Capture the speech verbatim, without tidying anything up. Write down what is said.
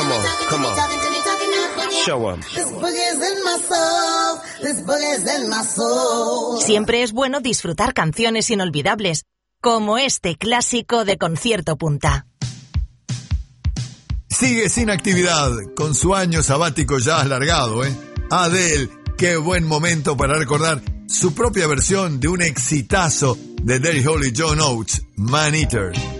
Come on, come on. Show 'em. Siempre es bueno disfrutar canciones inolvidables, como este clásico de Concierto Punta. Sigue sin actividad, con su año sabático ya alargado, ¿eh? Adele, qué buen momento para recordar su propia versión de un exitazo de Daryl Hall y John Oates, Man Eater.